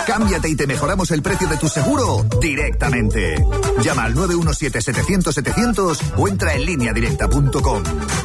Cámbiate y te mejoramos el precio de tu seguro directamente. Llama al 917-700-700 o entra en lineadirecta.com.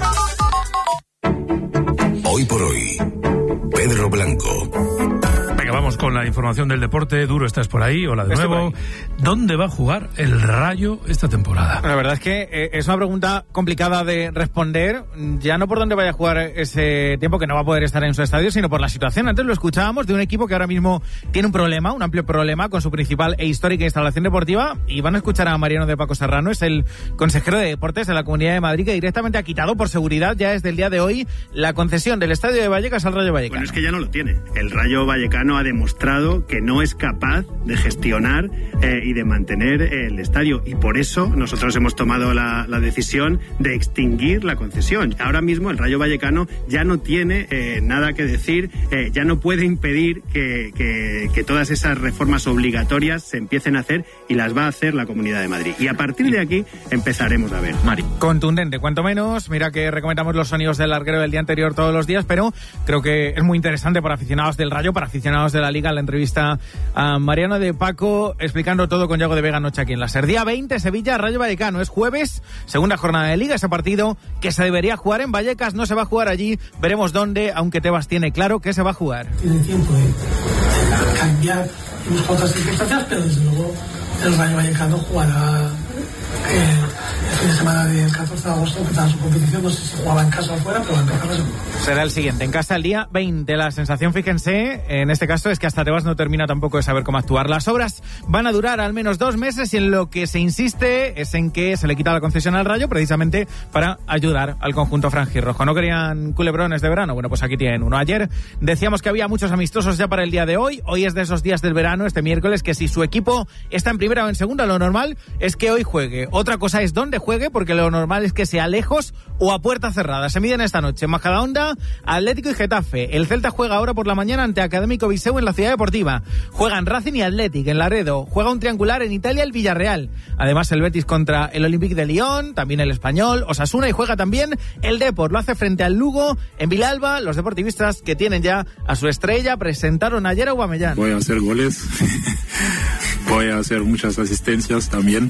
Hoy por hoy, Pedro Blanco. Venga, vamos con la información del deporte. Duro, estás por ahí. Hola de nuevo. ¿Dónde va a jugar el Rayo esta temporada? La verdad es que es una pregunta complicada de responder, ya no por dónde vaya a jugar ese tiempo, que no va a poder estar en su estadio, sino por la situación. Antes lo escuchábamos de un equipo que ahora mismo tiene un amplio problema con su principal e histórica instalación deportiva, y van a escuchar a Mariano de Paco Serrano, es el consejero de Deportes de la Comunidad de Madrid, que directamente ha quitado por seguridad ya desde el día de hoy la concesión del estadio de Vallecas al Rayo Vallecano. Bueno, es que ya no lo tiene. El Rayo Vallecano ha demostrado que no es capaz de gestionar y de mantener el estadio, y por eso nosotros hemos tomado la decisión de extinguir la concesión. Ahora mismo el Rayo Vallecano ya no tiene nada que decir, ya no puede impedir que todas esas reformas obligatorias se empiecen a hacer, y las va a hacer la Comunidad de Madrid. Y a partir de aquí empezaremos a ver. Mari. Contundente, cuanto menos. Mira que recomendamos los sonidos del larguero del día anterior todos los días, pero creo que es muy interesante para aficionados del Rayo, para aficionados de la Liga, la entrevista a Mariano de Paco explicando todo con Yago de Vega anoche aquí en la SER. Día 20, Sevilla, Rayo Vallecano. Es jueves, segunda jornada de Liga. Ese partido que se debería jugar en Vallecas no se va a jugar allí. Veremos dónde, aunque Tebas tiene claro que se va a jugar. Tiene tiempo de cambiar unas otras circunstancias, pero desde luego el Rayo Vallecano jugará el fin de semana del 14 de agosto, que está en su competición. No sé si jugaba en casa o fuera, pero va a empezar la segunda. Será el siguiente, en casa el día 20. La sensación, fíjense, en este caso es que hasta Tebas no termina tampoco de saber cómo actuar. Las obras van a durar al menos 2 meses, y en lo que se insiste es en que se le quita la concesión al Rayo precisamente para ayudar al conjunto franjirrojo. ¿No querían culebrones de verano? Bueno, pues aquí tienen uno. Ayer decíamos que había muchos amistosos ya para el día de hoy. Hoy es de esos días del verano, este miércoles, que si su equipo está en primera o en segunda, lo normal es que hoy juegue. Otra cosa es dónde juegue, porque lo normal es que sea lejos o a puerta cerrada. Se miden esta noche en Majadahonda, Atlético y Getafe. El Celta juega ahora por la mañana ante Académico Viseu en la Ciudad Deportiva. Juegan Racing y Athletic en Laredo. Juega un triangular en Italia el Villarreal. Además el Betis contra el Olympique de Lyon, también el Español, Osasuna, y juega también el Depor. Lo hace frente al Lugo en Vilalba. Los deportivistas que tienen ya a su estrella presentaron ayer a Aubameyang. Voy a hacer goles, voy a hacer muchas asistencias también.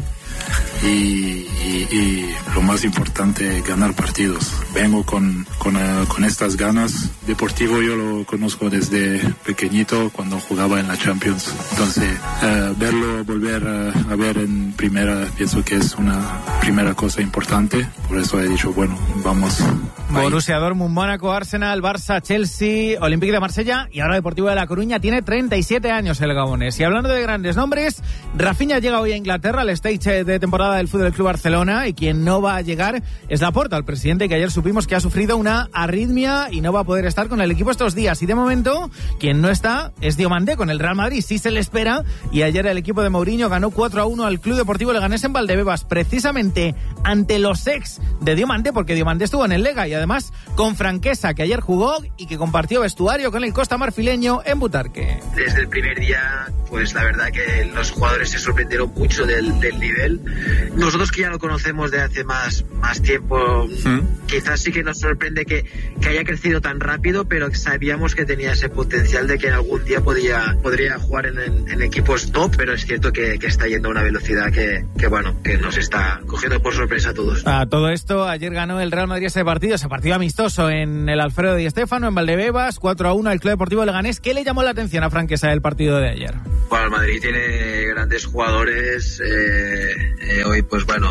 Y lo más importante, ganar partidos. Vengo con estas ganas. Deportivo yo lo conozco desde pequeñito, cuando jugaba en la Champions. Entonces, verlo volver a ver en primera, pienso que es una primera cosa importante. Por eso he dicho, bueno, vamos. Borussia Dortmund, Mónaco, Arsenal, Barça, Chelsea, Olympique de Marsella y ahora Deportivo de La Coruña. Tiene 37 años el gabonés. Y hablando de grandes nombres, Rafinha llega hoy a Inglaterra al stage de temporada del Fútbol Club Barcelona, y quien no va a llegar es Laporta, el presidente, que ayer supimos que ha sufrido una arritmia y no va a poder estar con el equipo estos días. Y de momento, quien no está es Diomandé con el Real Madrid. Sí se le espera, y ayer el equipo de Mourinho ganó 4-1 al Club Deportivo Leganés en Valdebebas, precisamente ante los ex de Diomandé, porque Diomandé estuvo en el Lega, y además con Franquesa, que ayer jugó y que compartió vestuario con el Costa Marfileño en Butarque. Desde el primer día, pues la verdad que los jugadores se sorprendieron mucho del nivel. Nosotros, que ya lo conocemos de hace más tiempo, quizás sí que nos sorprende que haya crecido tan rápido, pero sabíamos que tenía ese potencial de que algún día podría jugar en equipos top, pero es cierto que está yendo a una velocidad que nos está cogiendo por sorpresa a todos. A todo esto, ayer ganó el Real Madrid ese partido amistoso en el Alfredo Di Stéfano, en Valdebebas, 4-1 al Club Deportivo Leganés. ¿Qué le llamó la atención a Franquesa del partido de ayer? Bueno, el Madrid tiene grandes jugadores. Hoy, pues bueno,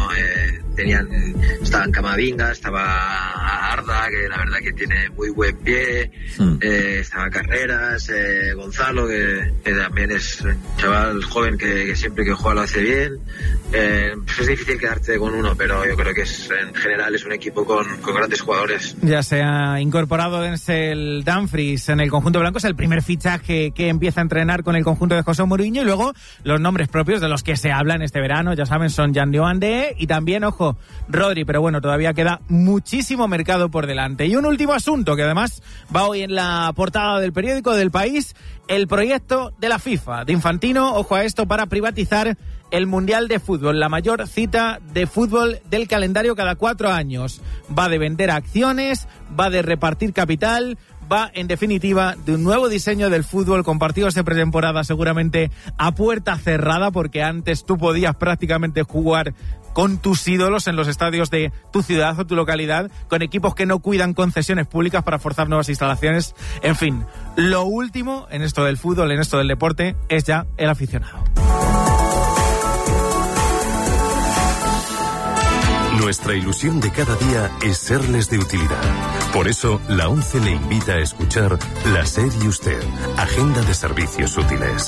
estaban Camavinga, estaba Arda, que la verdad que tiene muy buen pie, estaba Carreras, Gonzalo, que también es un chaval joven que siempre que juega lo hace bien. Es difícil quedarte con uno, pero yo creo que en general es un equipo con grandes jugadores. Ya se ha incorporado Denzel Dumfries en el conjunto blanco, es el primer fichaje que empieza a entrenar con el conjunto de José Mourinho, y luego los nombres propios de los que se habla en este verano, ya saben, son Jan Diomandé y también, ojo, Rodri, pero bueno, todavía queda muchísimo mercado por delante. Y un último asunto que además va hoy en la portada del periódico del País, el proyecto de la FIFA, de Infantino, ojo a esto, para privatizar el Mundial de Fútbol, la mayor cita de fútbol del calendario cada 4 años. Va de vender acciones, va de repartir capital, va, en definitiva, de un nuevo diseño del fútbol con partidos de pretemporada seguramente a puerta cerrada, porque antes tú podías prácticamente jugar con tus ídolos en los estadios de tu ciudad o tu localidad, con equipos que no cuidan concesiones públicas para forzar nuevas instalaciones. En fin, lo último en esto del fútbol, en esto del deporte, es ya el aficionado. Nuestra ilusión de cada día es serles de utilidad. Por eso, la ONCE le invita a escuchar La SER y Usted, Agenda de Servicios Útiles.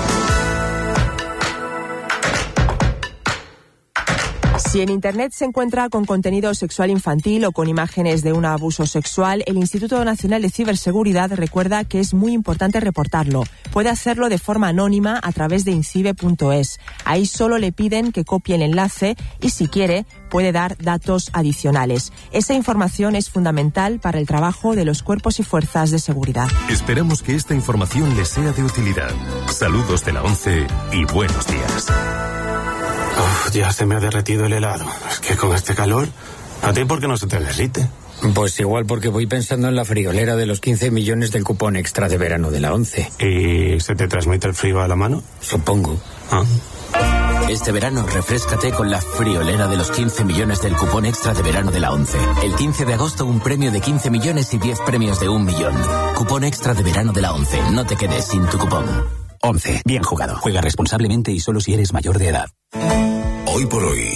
Si en Internet se encuentra con contenido sexual infantil o con imágenes de un abuso sexual, el Instituto Nacional de Ciberseguridad recuerda que es muy importante reportarlo. Puede hacerlo de forma anónima a través de incibe.es. Ahí solo le piden que copie el enlace y, si quiere, puede dar datos adicionales. Esa información es fundamental para el trabajo de los cuerpos y fuerzas de seguridad. Esperamos que esta información les sea de utilidad. Saludos de la ONCE y buenos días. Ya se me ha derretido el helado. Es que con este calor, ¿a ti por qué no se te derrite? Pues igual porque voy pensando en la friolera de los 15 millones del cupón extra de verano de la ONCE. ¿Y se te transmite el frío a la mano? Supongo. Este verano refréscate con la friolera de los 15 millones del cupón extra de verano de la ONCE. El 15 de agosto un premio de 15 millones y 10 premios de 1 millón. Cupón extra de verano de la ONCE. No te quedes sin tu cupón. ONCE. Bien jugado. Juega responsablemente y solo si eres mayor de edad. Hoy por hoy,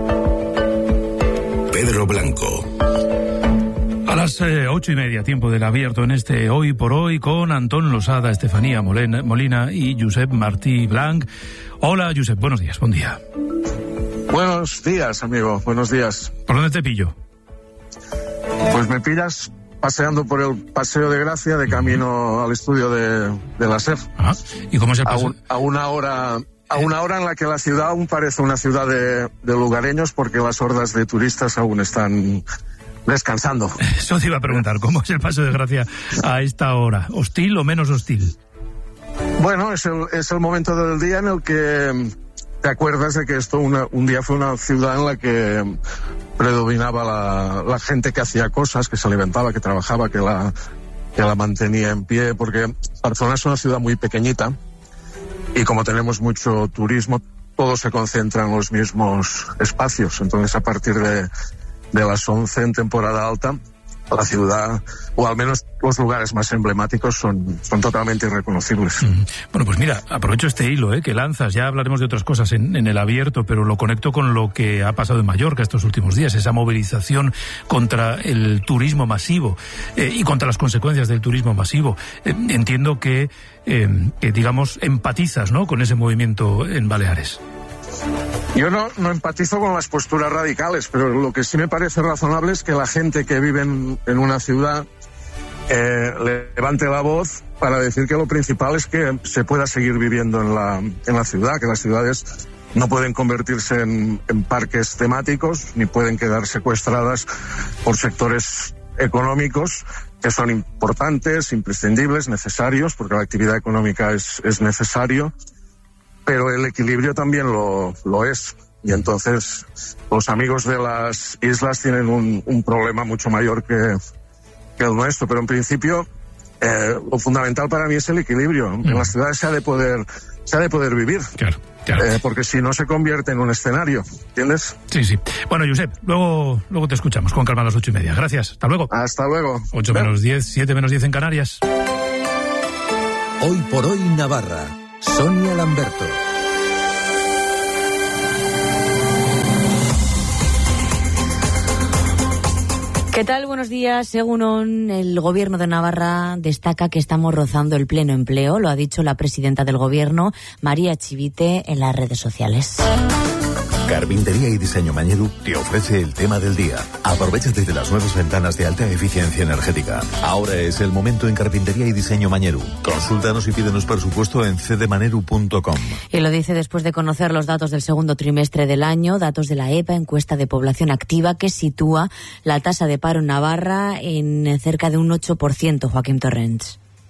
Pedro Blanco. A las 8:30, tiempo del abierto en este Hoy por Hoy, con Antón Losada, Estefanía Molina y Josep Martí Blanc. Hola, Josep, buenos días, buen día. Buenos días, amigo, buenos días. ¿Por dónde te pillo? Pues me pillas paseando por el Paseo de Gracia, de camino al estudio de la SER. ¿Y cómo se pasa? A una hora en la que la ciudad aún parece una ciudad de lugareños, porque las hordas de turistas aún están descansando. Eso te iba a preguntar, ¿cómo es el Paseo de Gracia a esta hora? ¿Hostil o menos hostil? Bueno, es el momento del día en el que te acuerdas de que esto un día fue una ciudad en la que predominaba la gente que hacía cosas, que se alimentaba, que trabajaba, que la mantenía en pie, porque Barcelona es una ciudad muy pequeñita y como tenemos mucho turismo, todo se concentra en los mismos espacios. Entonces, a partir de las 11 en temporada alta, la ciudad, o al menos los lugares más emblemáticos, son totalmente irreconocibles. Bueno, pues mira, aprovecho este hilo que lanzas, ya hablaremos de otras cosas en el abierto, pero lo conecto con lo que ha pasado en Mallorca estos últimos días, esa movilización contra el turismo masivo y contra las consecuencias del turismo masivo. Entiendo que digamos, empatizas, ¿no?, con ese movimiento en Baleares. Yo no empatizo con las posturas radicales, pero lo que sí me parece razonable es que la gente que vive en una ciudad levante la voz para decir que lo principal es que se pueda seguir viviendo en la ciudad, que las ciudades no pueden convertirse en parques temáticos, ni pueden quedar secuestradas por sectores económicos que son importantes, imprescindibles, necesarios, porque la actividad económica es necesario, pero el equilibrio también lo es. Y entonces los amigos de las islas tienen un problema mucho mayor que el nuestro. Pero en principio lo fundamental para mí es el equilibrio. En las ciudades se ha de poder vivir. Claro. Porque si no se convierte en un escenario, ¿entiendes? Sí. Bueno, Josep, luego te escuchamos con calma a las 8:30. Gracias, hasta luego. Hasta luego. 8 menos 10, 7 menos 10 en Canarias. Hoy por hoy Navarra. Sonia Lamberto. ¿Qué tal? Buenos días. Según el Gobierno de Navarra destaca que estamos rozando el pleno empleo. Lo ha dicho la presidenta del Gobierno, María Chivite, en las redes sociales. Carpintería y Diseño Mañeru te ofrece el tema del día. Aprovechate de las nuevas ventanas de alta eficiencia energética. Ahora es el momento en Carpintería y Diseño Mañeru. Consúltanos y pídenos presupuesto en cdmaneru.com. Y lo dice después de conocer los datos del segundo trimestre del año, datos de la EPA, encuesta de población activa, que sitúa la tasa de paro en Navarra en cerca de un 8%, Joaquín Torrents.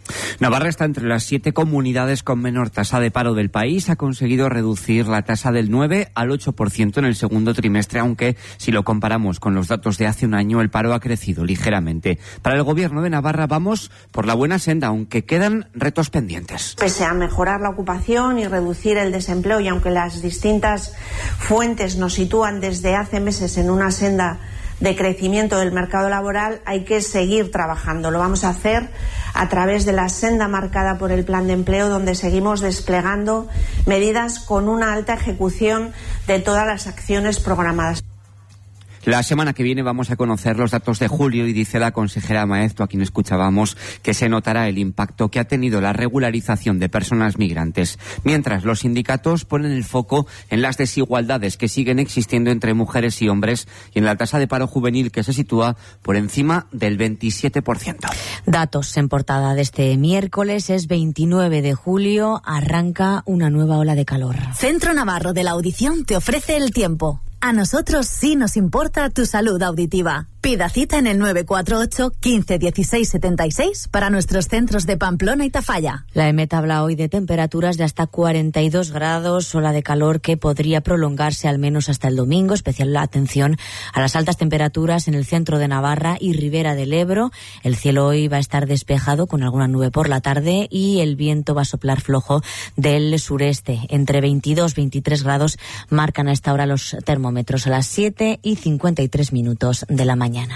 Navarra está entre las 7 comunidades con menor tasa de paro del país. Ha conseguido reducir la tasa del 9 al 8% en el segundo trimestre, aunque si lo comparamos con los datos de hace un año, el paro ha crecido ligeramente. Para el Gobierno de Navarra vamos por la buena senda, aunque quedan retos pendientes. Pese a mejorar la ocupación y reducir el desempleo, y aunque las distintas fuentes nos sitúan desde hace meses en una senda de crecimiento del mercado laboral, hay que seguir trabajando. Lo vamos a hacer a través de la senda marcada por el Plan de Empleo, donde seguimos desplegando medidas con una alta ejecución de todas las acciones programadas. La semana que viene vamos a conocer los datos de julio y dice la consejera Maeztu, a quien escuchábamos, que se notará el impacto que ha tenido la regularización de personas migrantes, mientras los sindicatos ponen el foco en las desigualdades que siguen existiendo entre mujeres y hombres y en la tasa de paro juvenil, que se sitúa por encima del 27%. Datos en portada de este miércoles, es 29 de julio, arranca una nueva ola de calor. Centro Navarro de la Audición te ofrece el tiempo. A nosotros sí nos importa tu salud auditiva. Pida cita en el 948 15 16 76 para nuestros centros de Pamplona y Tafalla. La EMET habla hoy de temperaturas de hasta 42 grados, ola de calor que podría prolongarse al menos hasta el domingo. Especial atención a las altas temperaturas en el centro de Navarra y Ribera del Ebro. El cielo hoy va a estar despejado con alguna nube por la tarde y el viento va a soplar flojo del sureste. Entre 22 y 23 grados marcan a esta hora los termómetros, a las 7:53 de la mañana.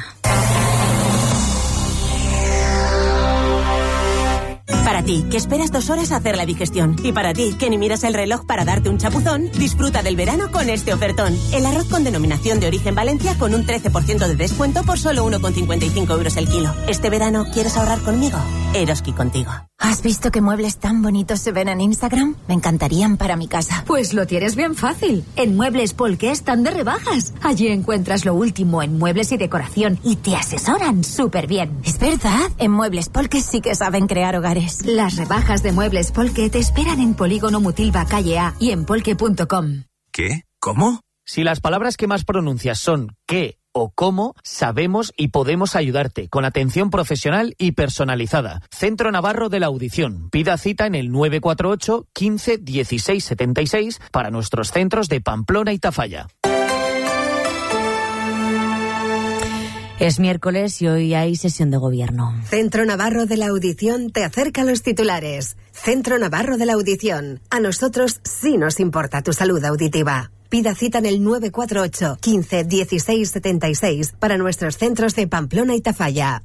Para ti, que esperas 2 horas a hacer la digestión. Y para ti, que ni miras el reloj para darte un chapuzón, disfruta del verano con este ofertón. El arroz con denominación de origen Valencia con un 13% de descuento por solo 1,55 euros el kilo. Este verano, ¿quieres ahorrar conmigo? Eroski contigo. ¿Has visto qué muebles tan bonitos se ven en Instagram? Me encantarían para mi casa. Pues lo tienes bien fácil. En Muebles Polque están de rebajas. Allí encuentras lo último en muebles y decoración y te asesoran súper bien. Es verdad, en Muebles Polque sí que saben crear hogares. Las rebajas de Muebles Polque te esperan en Polígono Mutilva, calle A y en polque.com. ¿Qué? ¿Cómo? Si las palabras que más pronuncias son qué o cómo, sabemos y podemos ayudarte con atención profesional y personalizada. Centro Navarro de la Audición. Pida cita en el 948 15 16 76 para nuestros centros de Pamplona y Tafalla. Es miércoles y hoy hay sesión de gobierno. Centro Navarro de la Audición te acerca a los titulares. Centro Navarro de la Audición. A nosotros sí nos importa tu salud auditiva. Pida cita en el 948 15 16 76 para nuestros centros de Pamplona y Tafalla.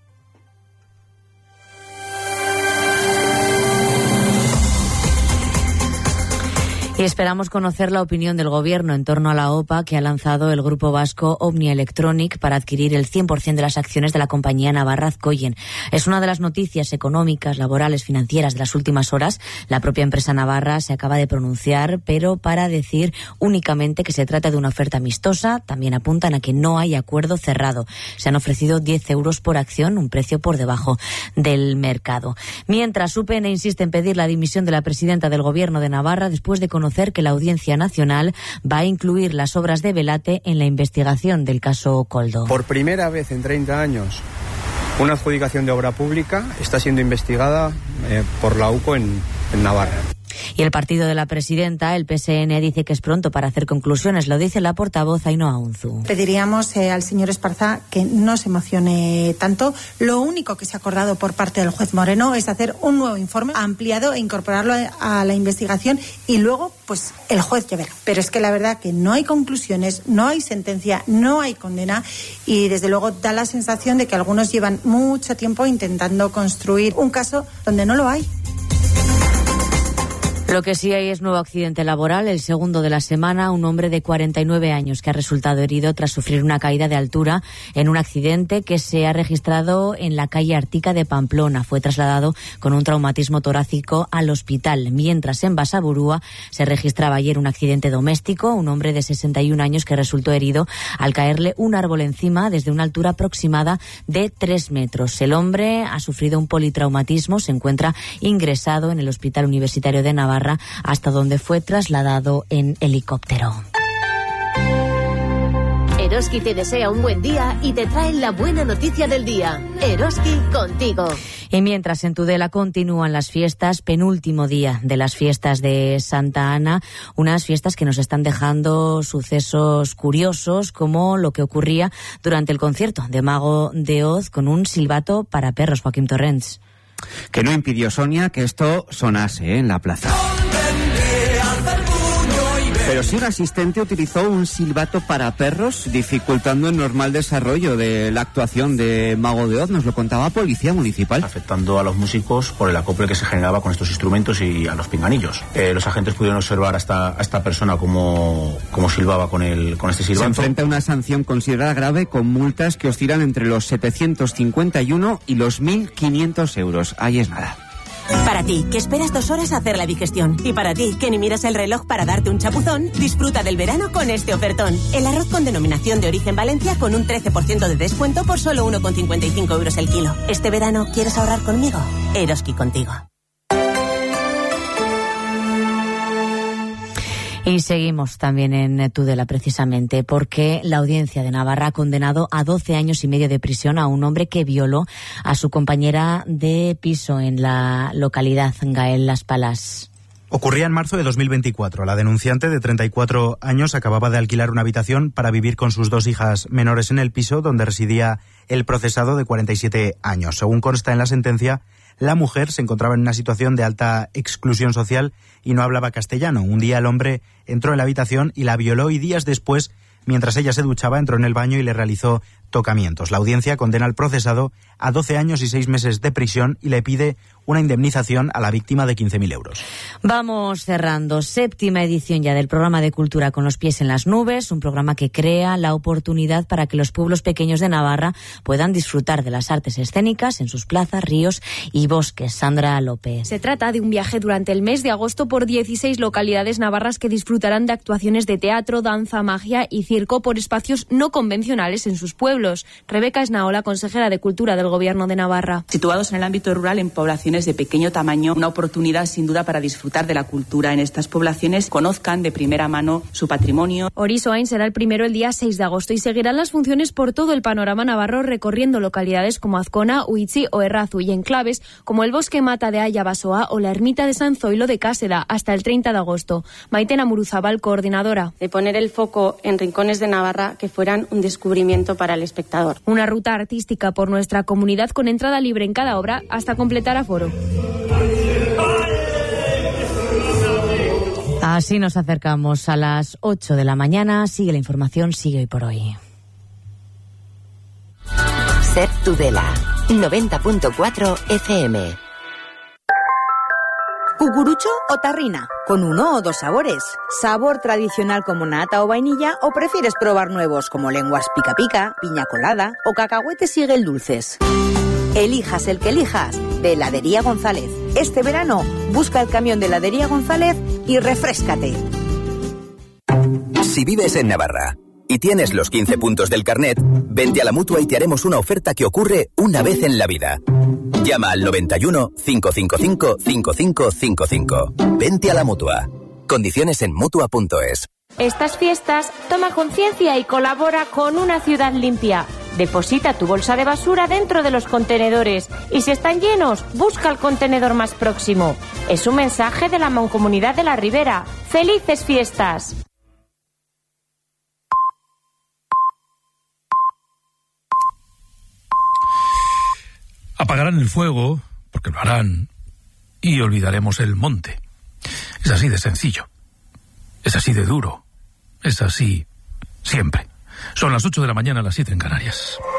Y esperamos conocer la opinión del Gobierno en torno a la OPA que ha lanzado el grupo vasco Omnia Electronic para adquirir el 100% de las acciones de la compañía navarra Azcoyen. Es una de las noticias económicas, laborales, financieras de las últimas horas. La propia empresa navarra se acaba de pronunciar, pero para decir únicamente que se trata de una oferta amistosa. También apuntan a que no hay acuerdo cerrado. Se han ofrecido 10 euros por acción, un precio por debajo del mercado. Mientras, UPN insiste en pedir la dimisión de la presidenta del Gobierno de Navarra después de conocer que la Audiencia Nacional va a incluir las obras de Velate en la investigación del caso Koldo. Por primera vez en 30 años, una adjudicación de obra pública está siendo investigada por la UCO en Navarra. Y el partido de la presidenta, el PSN, dice que es pronto para hacer conclusiones. Lo dice la portavoz Ainhoa Unzu. Pediríamos al señor Esparza que no se emocione tanto. Lo único que se ha acordado por parte del juez Moreno es hacer un nuevo informe ampliado e incorporarlo a la investigación y luego, pues, el juez ya verá. Pero es que la verdad que no hay conclusiones, no hay sentencia, no hay condena y desde luego da la sensación de que algunos llevan mucho tiempo intentando construir un caso donde no lo hay. Lo que sí hay es nuevo accidente laboral, el segundo de la semana. Un hombre de 49 años que ha resultado herido tras sufrir una caída de altura en un accidente que se ha registrado en la calle Artica de Pamplona. Fue trasladado con un traumatismo torácico al hospital. Mientras en Basaburúa se registraba ayer un accidente doméstico. Un hombre de 61 años que resultó herido al caerle un árbol encima desde una altura aproximada de 3 metros. El hombre ha sufrido un politraumatismo. Se encuentra ingresado en el Hospital Universitario de Navarra, hasta donde fue trasladado en helicóptero. Eroski te desea un buen día y te trae la buena noticia del día. Eroski contigo. Y mientras en Tudela continúan las fiestas, penúltimo día de las fiestas de Santa Ana, unas fiestas que nos están dejando sucesos curiosos, como lo que ocurría durante el concierto de Mago de Oz con un silbato para perros, Joaquín Torrents. Que no impidió, Sonia, que esto sonase en la plaza. Pero sí un asistente utilizó un silbato para perros, dificultando el normal desarrollo de la actuación de Mago de Oz. Nos lo contaba Policía Municipal. Afectando a los músicos por el acople que se generaba con estos instrumentos y a los pinganillos. Los agentes pudieron observar a esta persona cómo silbaba con este silbato. Se enfrenta a una sanción considerada grave con multas que oscilan entre los 751 y los 1.500 euros. Ahí es nada. Para ti, que esperas 2 horas a hacer la digestión. Y para ti, que ni miras el reloj para darte un chapuzón, disfruta del verano con este ofertón. El arroz con denominación de origen Valencia con un 13% de descuento por solo 1,55 euros el kilo. Este verano, ¿quieres ahorrar conmigo? Eroski contigo. Y seguimos también en Tudela, precisamente, porque la Audiencia de Navarra ha condenado a 12 años y medio de prisión a un hombre que violó a su compañera de piso en la localidad Gael Las Palas. Ocurría en marzo de 2024. La denunciante, de 34 años, acababa de alquilar una habitación para vivir con sus 2 hijas menores en el piso donde residía el procesado, de 47 años. Según consta en la sentencia, la mujer se encontraba en una situación de alta exclusión social y no hablaba castellano. Un día el hombre entró en la habitación y la violó, y días después, mientras ella se duchaba, entró en el baño y le realizó tocamientos. La audiencia condena al procesado a 12 años y 6 meses de prisión y le pide una indemnización a la víctima de 15.000 euros. Vamos cerrando. 7ª edición ya del programa de Cultura con los pies en las nubes, un programa que crea la oportunidad para que los pueblos pequeños de Navarra puedan disfrutar de las artes escénicas en sus plazas, ríos y bosques. Sandra López. Se trata de un viaje durante el mes de agosto por 16 localidades navarras que disfrutarán de actuaciones de teatro, danza, magia y circo por espacios no convencionales en sus pueblos. Rebeca Esnaola, consejera de Cultura del Gobierno de Navarra. Situados en el ámbito rural, en poblaciones de pequeño tamaño, una oportunidad sin duda para disfrutar de la cultura en estas poblaciones, conozcan de primera mano su patrimonio. Orisoain será el primero el día 6 de agosto y seguirán las funciones por todo el panorama navarro, recorriendo localidades como Azcona, Huitzi o Errazu, y enclaves como el Bosque Mata de Aya Basoa o la Ermita de San Zoilo de Cáseda hasta el 30 de agosto. Maitena Muruzabal, coordinadora. De poner el foco en rincones de Navarra que fueran un descubrimiento para el espectador. Una ruta artística por nuestra comunidad con entrada libre en cada obra hasta completar aforo. Así nos acercamos a las 8 de la mañana. Sigue la información, sigue Hoy por Hoy. Ser Tudela, 90.4 FM. ¿Cucurucho o tarrina? ¿Con uno o 2 sabores? ¿Sabor tradicional como nata o vainilla o prefieres probar nuevos como lenguas pica pica, piña colada o cacahuetes y el dulces? Elijas el que elijas, de Heladería González. Este verano, busca el camión de Heladería González y refréscate. Si vives en Navarra y tienes los 15 puntos del carnet, vente a la Mutua y te haremos una oferta que ocurre una vez en la vida. Llama al 91 555 5555. Vente a la Mutua. Condiciones en Mutua.es. Estas fiestas, toma conciencia y colabora con una ciudad limpia. Deposita tu bolsa de basura dentro de los contenedores y si están llenos, busca el contenedor más próximo. Es un mensaje de la Mancomunidad de la Ribera. ¡Felices fiestas! Apagarán el fuego, porque lo harán, y olvidaremos el monte. Es así de sencillo. Es así de duro. Es así siempre. Son las 8 de la mañana, las 7 en Canarias.